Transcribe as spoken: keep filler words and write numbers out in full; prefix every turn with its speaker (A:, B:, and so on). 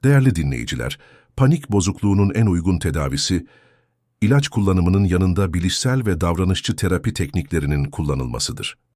A: Değerli dinleyiciler, panik bozukluğunun en uygun tedavisi, ilaç kullanımının yanında bilişsel ve davranışçı terapi tekniklerinin kullanılmasıdır.